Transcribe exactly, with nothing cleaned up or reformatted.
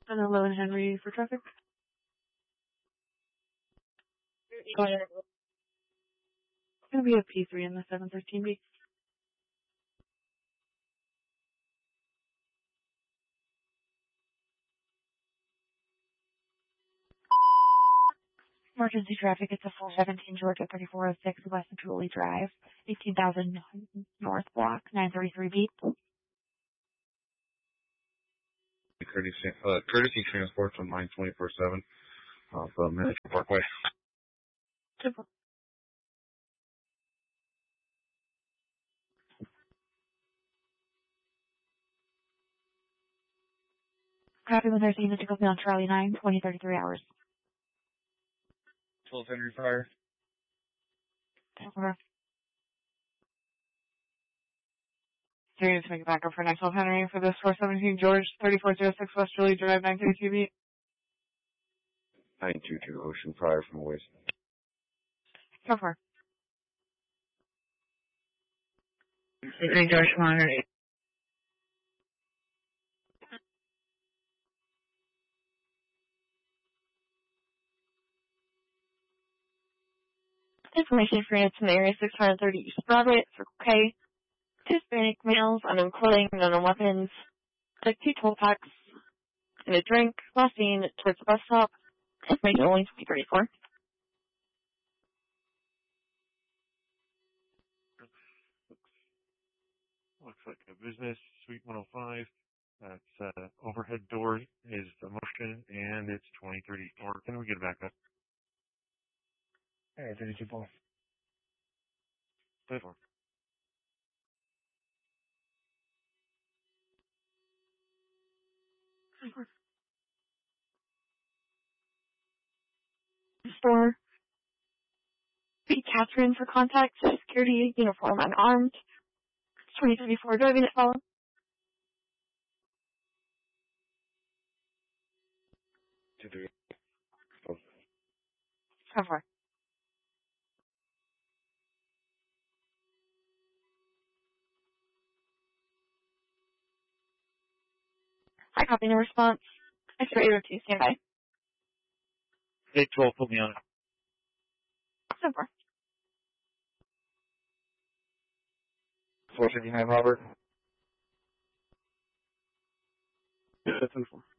And then Low and Henry for traffic. Go ahead. It's going to be a P three in the seven thirteen B. Emergency traffic, it's a four seventeen Georgia thirty-four oh six West Julie Drive, eighteen thousand North Block, nine thirty-three B. Courtesy, uh, courtesy transport from nine twenty-four seven off uh, Miniature Parkway. Super. Copy when there's unit to go on Charlie nine, twenty thirty-three hours. twelve Henry Fire. Over. So you need to make it back up for next twelve Henry for this four seventeen George, thirty-four oh six West Julie Drive, nine thirty-two B. nine two two Ocean Fire from Waste. Go for it. George one hundred. Information for units in the area six thirty East Broadway for K. Two Hispanic males, unknown clothing, unknown weapons, like two toll packs, and a drink, last seen towards the bus stop. Information only to be thirty-four. Looks like a business, Suite one oh five. That's uh, overhead door is the motion, and it's twenty thirty-four. Can we get it back up? All right, thirty-two Paul. thirty-four. Four. B. Catherine for contact, security, uniform, unarmed. twenty thirty-four, driving it follow. Two three. How far? I copy no response. X-ray eight oh two, stand by. eight twelve, put me on. So far. four fifty-nine Robert. Yeah, that's